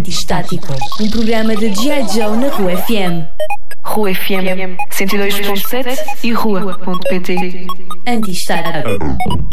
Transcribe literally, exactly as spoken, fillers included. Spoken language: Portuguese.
Antistático, um programa de G I. Joe na Rua F M. Rua F M cento e dois ponto sete e rua ponto pt. Antistático.